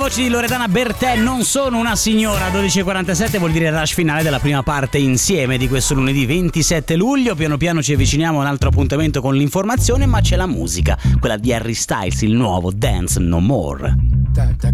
Voci di Loredana Bertè, non sono una signora. 12:47 vuol dire rush finale della prima parte insieme di questo lunedì 27 luglio. Piano piano ci avviciniamo a un altro appuntamento con l'informazione, ma c'è la musica, quella di Harry Styles, il nuovo Dance No More.